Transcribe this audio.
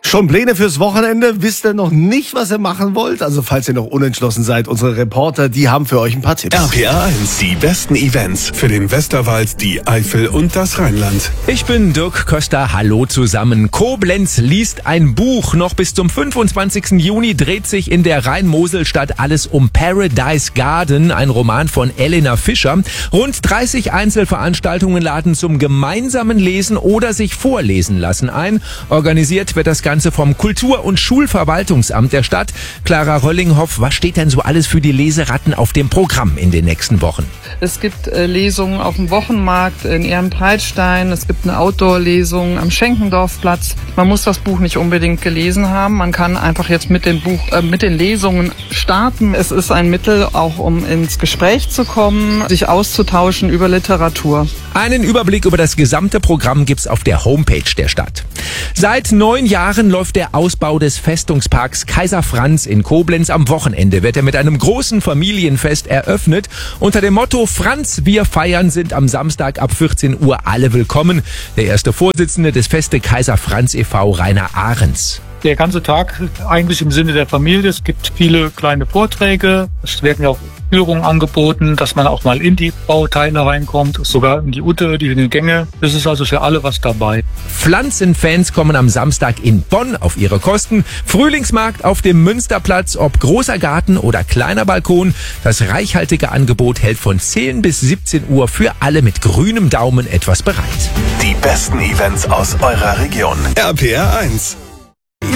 Schon Pläne fürs Wochenende? Wisst ihr noch nicht, was ihr machen wollt? Also falls ihr noch unentschlossen seid, unsere Reporter, die haben für euch ein paar Tipps. RPR 1, die besten Events für den Westerwald, die Eifel und das Rheinland. Ich bin Dirk Köster, hallo zusammen. Koblenz liest ein Buch. Noch bis zum 25. Juni dreht sich in der Rhein-Mosel-Stadt alles um Paradise Garden, ein Roman von Elena Fischer. Rund 30 Einzelveranstaltungen laden zum gemeinsamen Lesen oder sich vorlesen lassen ein. Organisiert wird das Ganze vom Kultur- und Schulverwaltungsamt der Stadt. Clara Röllinghoff, was steht denn so alles für die Leseratten auf dem Programm in den nächsten Wochen? Es gibt Lesungen auf dem Wochenmarkt in Ehrenbreitstein. Es gibt eine Outdoor-Lesung am Schenkendorfplatz. Man muss das Buch nicht unbedingt gelesen haben. Man kann einfach jetzt mit den Lesungen starten. Es ist ein Mittel, auch um ins Gespräch zu kommen, sich auszutauschen über Literatur. Einen Überblick über das gesamte Programm gibt's auf der Homepage der Stadt. Seit 9 Jahren läuft der Ausbau des Festungsparks Kaiser Franz in Koblenz. Am Wochenende wird er mit einem großen Familienfest eröffnet. Unter dem Motto Franz, wir feiern sind am Samstag ab 14 Uhr alle willkommen. Der erste Vorsitzende des Feste Kaiser Franz e.V., Rainer Ahrens. Der ganze Tag eigentlich im Sinne der Familie. Es gibt viele kleine Vorträge. Es werden ja auch Führungen angeboten, dass man auch mal in die Bauteile reinkommt, sogar in die Utte, in die Gänge. Es ist also für alle was dabei. Pflanzenfans kommen am Samstag in Bonn auf ihre Kosten. Frühlingsmarkt auf dem Münsterplatz, ob großer Garten oder kleiner Balkon. Das reichhaltige Angebot hält von 10 bis 17 Uhr für alle mit grünem Daumen etwas bereit. Die besten Events aus eurer Region. RPR 1.